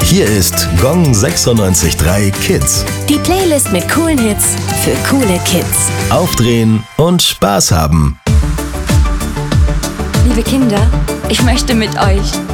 Hier ist Gong 96.3 Kids. Die Playlist mit coolen Hits für coole Kids. Aufdrehen und Spaß haben. Liebe Kinder, ich möchte mit euch